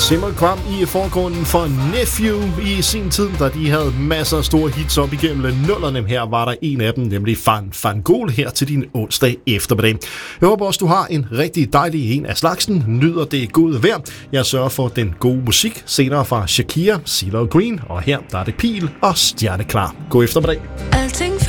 Simmer kom i forgrunden for Nephew i sin tid, da de havde masser af store hits op igennem nullerne. Her var der en af dem, nemlig Fan Gol, her til din onsdag eftermiddag. Jeg håber også, du har en rigtig dejlig en af slagsen. Nyder det gode vejr. Jeg sørger for den gode musik senere fra Shakira, CeeLo Green, og her der er det pil og stjerneklar. God eftermiddag. Alting